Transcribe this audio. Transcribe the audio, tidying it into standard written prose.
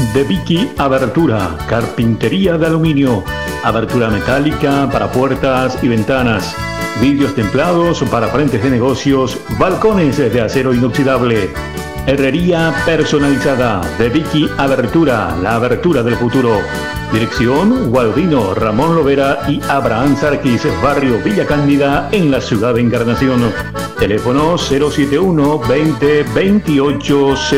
de Vicky Abertura, carpintería de aluminio, abertura metálica para puertas y ventanas, vidrios templados para frentes de negocios, balcones de acero inoxidable. Herrería personalizada de Vicky Abertura, la abertura del futuro. Dirección Gualdino, Ramón Lovera y Abraham Sarquis, barrio Villa Cándida, en la ciudad de Encarnación. Teléfono 071 20 28